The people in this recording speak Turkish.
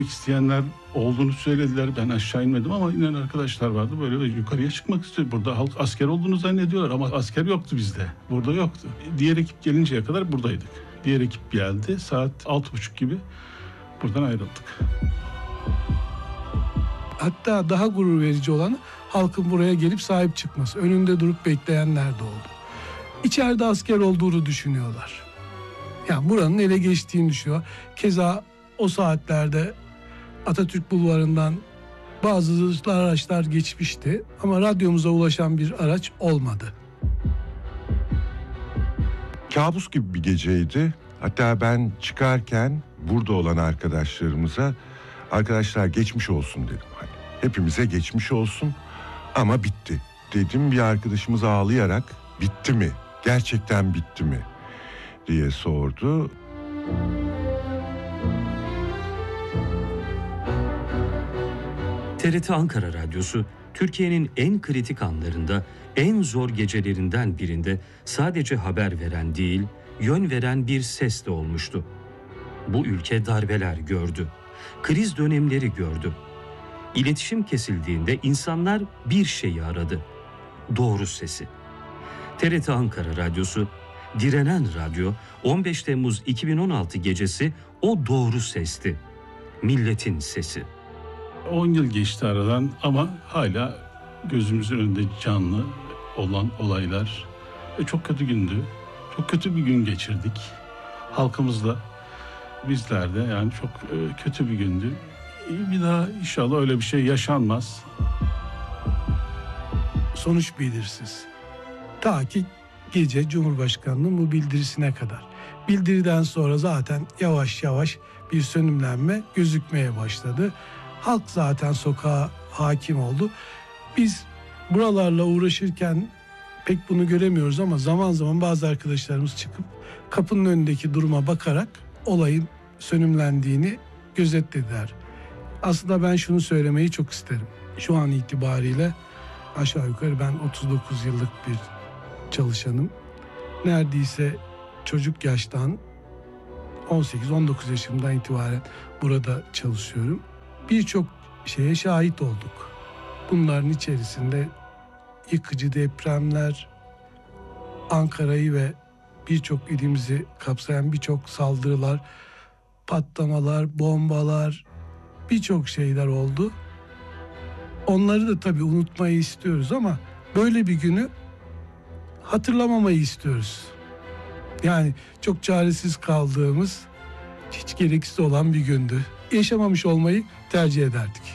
İsteyenler olduğunu söylediler. Ben aşağı inmedim ama inen arkadaşlar vardı. Böyle yukarıya çıkmak istiyor. Burada halk asker olduğunu zannediyorlar ama asker yoktu bizde. Burada yoktu. Diğer ekip gelinceye kadar buradaydık. Diğer ekip geldi. Saat 6.30 gibi buradan ayrıldık. Hatta daha gurur verici olanı halkın buraya gelip sahip çıkması. Önünde durup bekleyenler de oldu. İçeride asker olduğunu düşünüyorlar. Yani buranın ele geçtiğini düşünüyor. Keza o saatlerde Atatürk Bulvarı'ndan bazı araçlar geçmişti ama radyomuza ulaşan bir araç olmadı. Kabus gibi bir geceydi. Hatta ben çıkarken burada olan arkadaşlarımıza arkadaşlar geçmiş olsun dedim. Hani hepimize geçmiş olsun ama bitti dedim. Bir arkadaşımız ağlayarak bitti mi? Gerçekten bitti mi? diye sordu. TRT Ankara Radyosu, Türkiye'nin en kritik anlarında, en zor gecelerinden birinde sadece haber veren değil, yön veren bir ses de olmuştu. Bu ülke darbeler gördü, kriz dönemleri gördü. İletişim kesildiğinde insanlar bir şeyi aradı, doğru sesi. TRT Ankara Radyosu, direnen radyo, 15 Temmuz 2016 gecesi o doğru sesti, milletin sesi. 10 yıl geçti aradan ama hala gözümüzün önünde canlı olan olaylar. Çok kötü gündü. Çok kötü bir gün geçirdik. Halkımızla, bizler de yani çok kötü bir gündü. Bir daha inşallah öyle bir şey yaşanmaz. Sonuç belirsiz. Ta ki gece Cumhurbaşkanı'nın bu bildirisine kadar. Bildiriden sonra zaten yavaş yavaş bir sönümlenme gözükmeye başladı. Halk zaten sokağa hakim oldu. Biz buralarla uğraşırken pek bunu göremiyoruz ama zaman zaman bazı arkadaşlarımız çıkıp kapının önündeki duruma bakarak olayın sönümlendiğini gözetlediler. Aslında ben şunu söylemeyi çok isterim. Şu an itibariyle aşağı yukarı ben 39 yıllık bir çalışanım. Neredeyse çocuk yaştan 18-19 yaşımdan itibaren burada çalışıyorum. Birçok şeye şahit olduk. Bunların içerisinde yıkıcı depremler, Ankara'yı ve birçok ilimizi kapsayan birçok saldırılar, patlamalar, bombalar, birçok şeyler oldu. Onları da tabii unutmayı istiyoruz ama böyle bir günü hatırlamamayı istiyoruz. Yani çok çaresiz kaldığımız, hiç gereksiz olan bir gündü. Yaşamamış olmayı tercih ederdik.